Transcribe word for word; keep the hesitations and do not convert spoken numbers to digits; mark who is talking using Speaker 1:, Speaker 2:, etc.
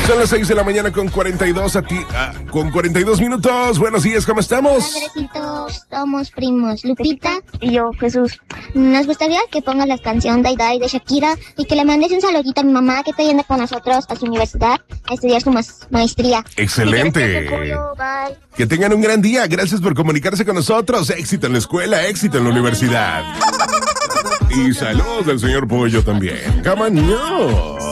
Speaker 1: Son las seis de la mañana con cuarenta y dos a ti, ah, con cuarenta y dos minutos. Buenos días, ¿cómo estamos?
Speaker 2: Andresitos, somos primos, Lupita
Speaker 3: y yo, Jesús.
Speaker 2: Nos gustaría que pongas la canción Day Day de Shakira y que le mandes un saludito a mi mamá que está yendo con nosotros a su universidad a estudiar su ma maestría.
Speaker 1: Excelente. Que tengan un gran día. Gracias por comunicarse con nosotros. Éxito en la escuela, éxito en la universidad. Y saludos del señor Pollo también. ¡Camaño!